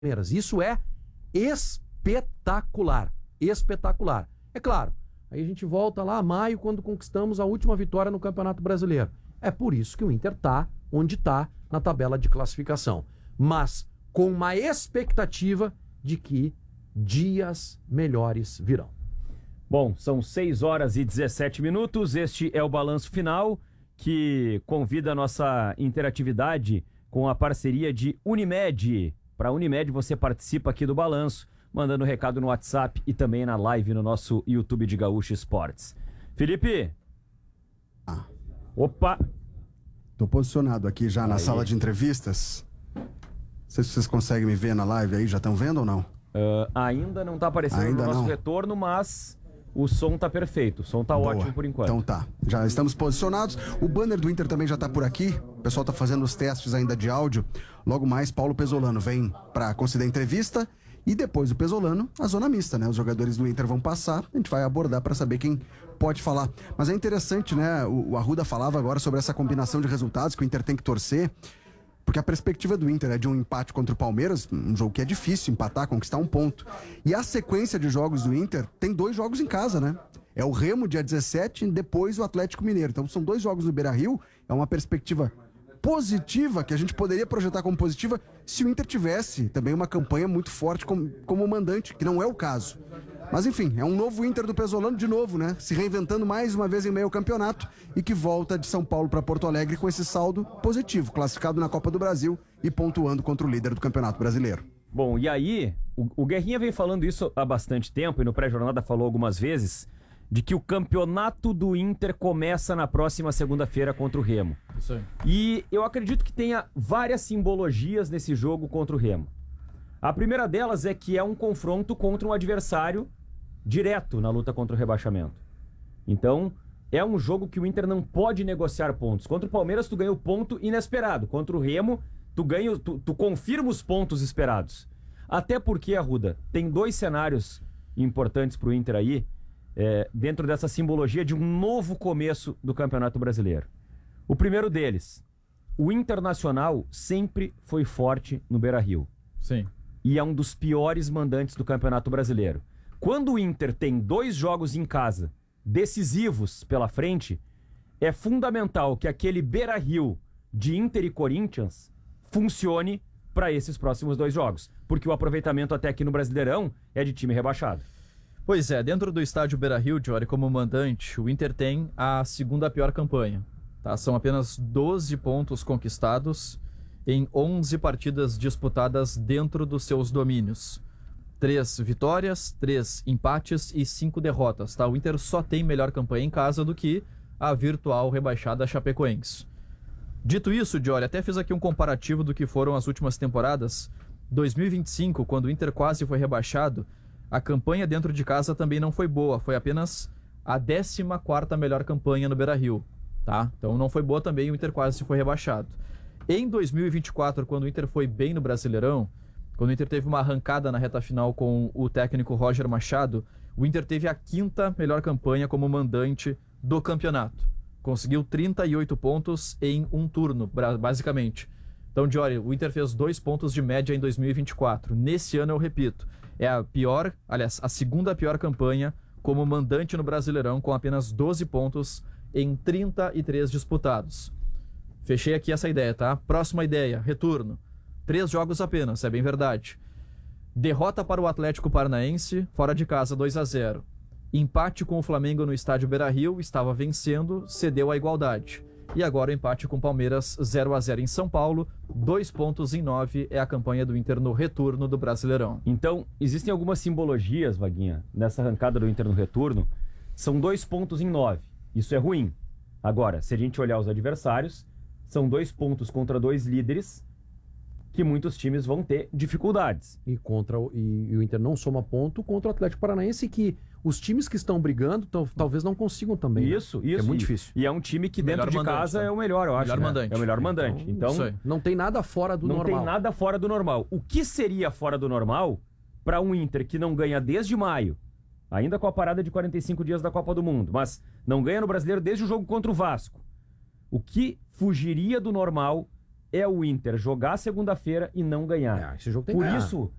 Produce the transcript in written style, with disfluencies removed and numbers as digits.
Palmeiras. Isso é espetacular. Espetacular. É claro, aí a gente volta lá a maio, quando conquistamos a última vitória no Campeonato Brasileiro. É por isso que o Inter está onde está na tabela de classificação. Mas com uma expectativa de que dias melhores virão. Bom, são 6 horas e 17 minutos. Este é o balanço final, que convida a nossa interatividade com a parceria de Unimed. Para a Unimed você participa aqui do balanço, mandando recado no WhatsApp e também na live no nosso YouTube de Gaúcho Esportes. Felipe! Opa! Tô posicionado aqui já na sala de entrevistas. Não sei se vocês conseguem me ver na live aí, já estão vendo ou não? Ainda não tá aparecendo Ainda no nosso não. retorno, mas o som tá perfeito. O som tá Boa. ótimo por enquanto. Então tá, já estamos posicionados. O banner do Inter também já tá por aqui. O pessoal tá fazendo os testes ainda de áudio. Logo mais, Paulo Pesolano vem pra conceder entrevista. E depois do Pesolano, a zona mista, né? Os jogadores do Inter vão passar, a gente vai abordar pra saber quem pode falar. Mas é interessante, né? O Arruda falava agora sobre essa combinação de resultados que o Inter tem que torcer. Porque a perspectiva do Inter é de um empate contra o Palmeiras, um jogo que é difícil empatar, conquistar um ponto. E a sequência de jogos do Inter tem 2 jogos em casa, né? É o Remo, dia 17, e depois o Atlético Mineiro. Então são 2 jogos no Beira-Rio, é uma perspectiva positiva, que a gente poderia projetar como positiva, se o Inter tivesse também uma campanha muito forte como mandante, que não é o caso. Mas enfim, é um novo Inter do Pesolano de novo, né? Se reinventando mais uma vez em meio ao campeonato e que volta de São Paulo para Porto Alegre com esse saldo positivo, classificado na Copa do Brasil e pontuando contra o líder do Campeonato Brasileiro. Bom, e aí, o Guerrinha vem falando isso há bastante tempo e no pré-jornada falou algumas vezes de que o campeonato do Inter começa na próxima segunda-feira contra o Remo. Isso aí. E eu acredito que tenha várias simbologias nesse jogo contra o Remo. A primeira delas é que é um confronto contra um adversário direto na luta contra o rebaixamento. Então, é um jogo que o Inter não pode negociar pontos. Contra o Palmeiras, tu ganha o ponto inesperado. Contra o Remo, tu confirma os pontos esperados. Até porque, Arruda, tem 2 cenários importantes pro Inter aí, dentro dessa simbologia de um novo começo do Campeonato Brasileiro. O primeiro deles, o Internacional sempre foi forte no Beira-Rio. Sim. E é um dos piores mandantes do Campeonato Brasileiro. Quando o Inter tem 2 jogos em casa decisivos pela frente, é fundamental que aquele Beira-Rio de Inter e Corinthians funcione para esses próximos 2 jogos. Porque o aproveitamento até aqui no Brasileirão é de time rebaixado. Pois é, dentro do estádio Beira-Rio, Jory, como mandante, o Inter tem a segunda pior campanha. Tá? São apenas 12 pontos conquistados em 11 partidas disputadas dentro dos seus domínios. 3 vitórias, 3 empates e 5 derrotas. Tá? O Inter só tem melhor campanha em casa do que a virtual rebaixada Chapecoense. Dito isso, Jory, até fiz aqui um comparativo do que foram as últimas temporadas. 2025, quando o Inter quase foi rebaixado, a campanha dentro de casa também não foi boa, foi apenas a 14ª melhor campanha no Beira-Rio, tá? Então não foi boa também, o Inter quase foi rebaixado. Em 2024, quando o Inter foi bem no Brasileirão, quando o Inter teve uma arrancada na reta final com o técnico Roger Machado, o Inter teve a 5ª melhor campanha como mandante do campeonato. Conseguiu 38 pontos em um turno, basicamente. Então, Jory, o Inter fez 2 pontos de média em 2024. Nesse ano, eu repito, é a segunda pior campanha como mandante no Brasileirão, com apenas 12 pontos em 33 disputados. Fechei aqui essa ideia, tá? Próxima ideia, retorno. 3 jogos apenas, é bem verdade. Derrota para o Atlético Paranaense, fora de casa 2-0. Empate com o Flamengo no estádio Beira-Rio, estava vencendo, cedeu a igualdade. E agora o empate com o Palmeiras 0-0 em São Paulo, 2 pontos em 9 é a campanha do Inter no retorno do Brasileirão. Então, existem algumas simbologias, Vaguinha, nessa arrancada do Inter no retorno. São 2 pontos em 9. Isso é ruim. Agora, se a gente olhar os adversários, são 2 pontos contra 2 líderes que muitos times vão ter dificuldades. E o Inter não soma ponto contra o Atlético Paranaense, que os times que estão brigando talvez não consigam também. Isso. É muito difícil. E é um time que dentro de mandante, casa né? é o melhor, eu acho. Melhor mandante. É o melhor mandante. Então não tem nada fora do normal. Não tem nada fora do normal. O que seria fora do normal para um Inter que não ganha desde maio, ainda com a parada de 45 dias da Copa do Mundo, mas não ganha no Brasileiro desde o jogo contra o Vasco? O que fugiria do normal é o Inter jogar segunda-feira e não ganhar. Esse jogo tem Por que ganhar. isso,